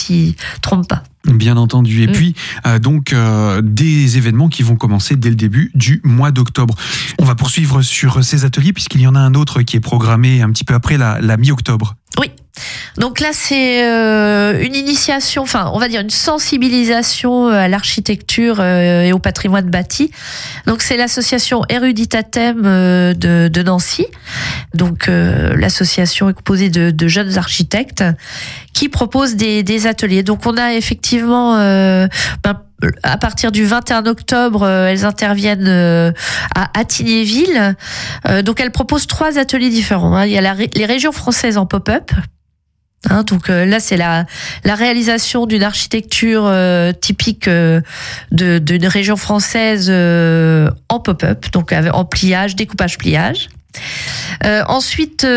s'y trompe pas. Bien entendu. Et puis, des événements qui vont commencer dès le début du mois d'octobre. On va poursuivre sur ces ateliers puisqu'il y en a un autre qui est programmé un petit peu après la mi-octobre. Oui. Donc là, c'est une initiation, enfin, on va dire une sensibilisation à l'architecture et au patrimoine bâti. Donc c'est l'association Eruditatem de Nancy. Donc l'association est composée de jeunes architectes qui proposent des ateliers. Donc on a effectivement à partir du 21 octobre, elles interviennent à Attignéville. Donc elles proposent 3 ateliers différents. Il y a les régions françaises en pop-up. Donc là, c'est la réalisation d'une architecture typique d'une région française en pop-up, donc en pliage, découpage, pliage. Ensuite, ça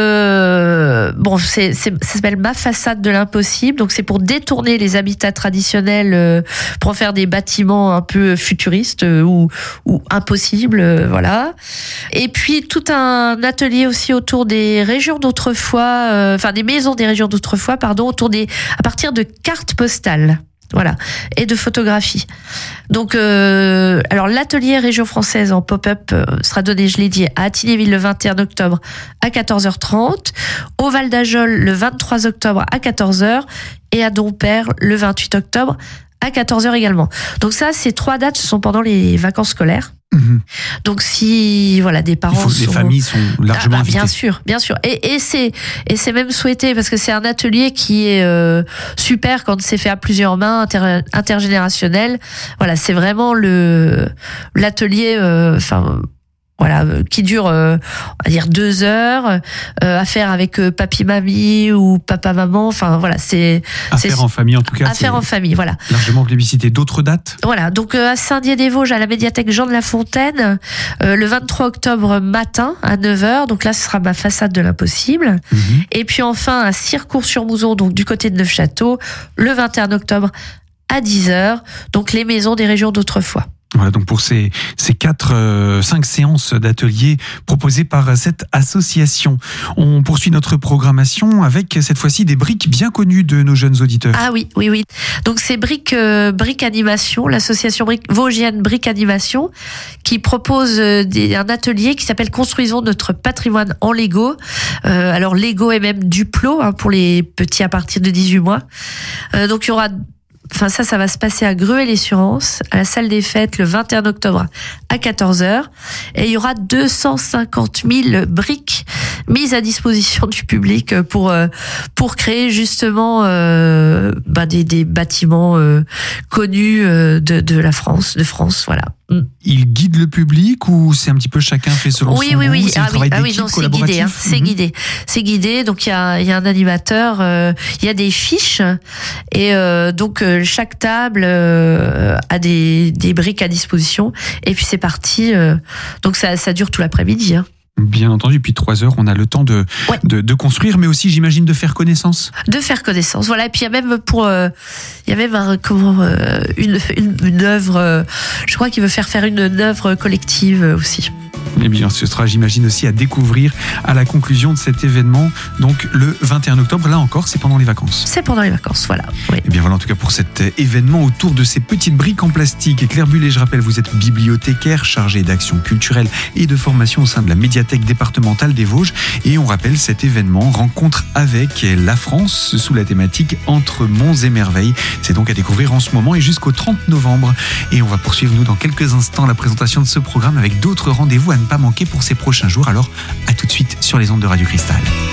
s'appelle Ma façade de l'impossible. Donc c'est pour détourner les habitats traditionnels pour en faire des bâtiments un peu futuristes ou impossibles, voilà. Et puis tout un atelier aussi autour des régions d'autrefois, des maisons des régions d'autrefois, à partir de cartes postales. Voilà, et de photographie. Donc, alors l'atelier région française en pop-up sera donné, je l'ai dit, à Attignéville le 21 octobre à 14h30, au Val d'Ajol le 23 octobre à 14h et à Dompierre le 28 octobre à 14h également. Donc ça, ces 3 dates, ce sont pendant les vacances scolaires. Mmh. Donc si des parents les familles sont largement invitées. Bien sûr et c'est même souhaité parce que c'est un atelier qui est super quand c'est fait à plusieurs mains, intergénérationnel. Voilà, c'est vraiment l'atelier qui dure, on va dire 2 heures, à faire avec papy mamie ou papa maman. Enfin voilà, c'est faire en famille en tout cas. À faire en famille, voilà. Largement plébiscité. D'autres dates ? Voilà, donc à Saint-Dié-des-Vosges, à la médiathèque Jean de La Fontaine, le 23 octobre matin à 9h. Donc là, ce sera Ma façade de l'impossible. Mmh. Et puis enfin à Circourt-sur-Mouzon, donc du côté de Neufchâteau, le 21 octobre à 10h. Donc les maisons des régions d'autrefois. Voilà donc pour ces 5 séances d'ateliers proposées par cette association. On poursuit notre programmation avec cette fois-ci des briques bien connues de nos jeunes auditeurs. Ah oui. Donc c'est Briques Animation, l'association vosgienne Briques Animation, qui propose un atelier qui s'appelle Construisons notre patrimoine en Lego. Alors Lego et même Duplo pour les petits à partir de 18 mois. Donc il y aura ça va se passer à Gruet-les-Surences, à la salle des fêtes, le 21 octobre à 14h. Et il y aura 250 000 briques mises à disposition du public pour créer justement des bâtiments connus de la France, voilà. Il guide le public ou c'est un petit peu chacun fait selon son goût? Oui. C'est guidé. C'est guidé. C'est guidé. Donc il y a un animateur, il y a des fiches et donc chaque table a des briques à disposition et puis c'est parti. Donc ça dure tout l'après-midi. Bien entendu, puis 3 heures, on a le temps de construire, mais aussi, j'imagine, de faire connaissance. Voilà. Et puis il y a même une œuvre. Je crois qu'il veut faire une œuvre collective aussi. Eh bien, ce sera, j'imagine, aussi à découvrir à la conclusion de cet événement, donc le 21 octobre. Là encore, c'est pendant les vacances. C'est pendant les vacances, voilà. Oui. Eh bien, voilà, en tout cas, pour cet événement autour de ces petites briques en plastique. Et Claire Bullet, je rappelle, vous êtes bibliothécaire chargée d'action culturelle et de formation au sein de la médiathèque départementale des Vosges. Et on rappelle cet événement, rencontre avec la France, sous la thématique Entre monts et merveilles. C'est donc à découvrir en ce moment et jusqu'au 30 novembre. Et on va poursuivre, nous, dans quelques instants, la présentation de ce programme avec d'autres rendez-vous à ne pas manquer pour ces prochains jours. Alors, à tout de suite sur les ondes de Radio Cristal.